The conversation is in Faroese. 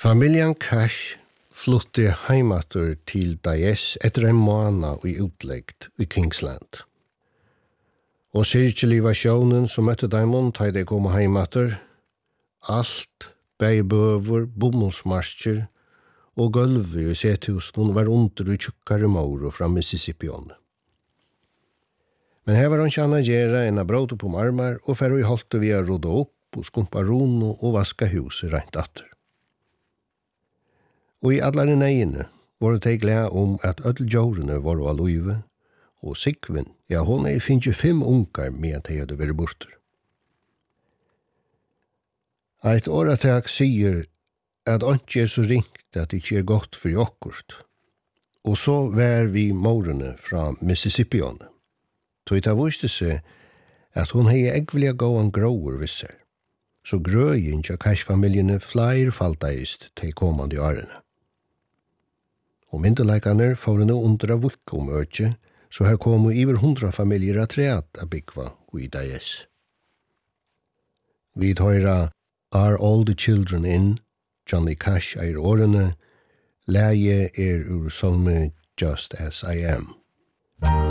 Familjen Cash flyttade heimater till Daesh efter en månad i utläggt i Kingsland. Og sirkelig versionen som møtte Daimon da de kom heimater, alt, bøver, bomullsmarscher og gulvet i sethusen var under i tjukkare mauro fra Mississippion. Men her var han ikke annet gjøre enn å bråte på marmar og for å holde vi å råde opp og skumpa rono og vaska huset rent atter. Og i alle nøyene var det glede om at ødeljårene var av løyve, og Sigvin, ja, hun finnes 5 unger med at de hadde vært borte. Et åretak sier at ikke så ringt at det ikke godt for jokkort. Og så var vi morene fra Mississippione. Så det viste seg at hun hadde egentlig gått en gråer ved seg. Så grøyen til Cash-familiene flerfaldigst til kommende årene. Og myndeleikene får nå under av vukk om øke, så her kommer over 100 familjer av treet av byggva i Daesh. Vi tar Are All the Children In, Johnny Cash årene, leie ur salme Just As I Am.